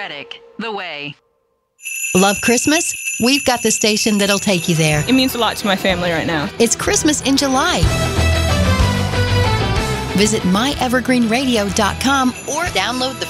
Reddick, The Way. Love Christmas? We've got the station that'll take you there. It means a lot to my family right now. It's Christmas in July. Visit myevergreenradio.com or download the